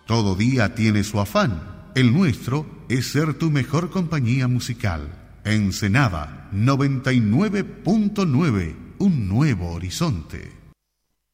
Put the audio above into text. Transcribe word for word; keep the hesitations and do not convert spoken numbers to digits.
Todo día tiene su afán. El nuestro es ser tu mejor compañía musical. Ensenada noventa y nueve punto nueve, un nuevo horizonte.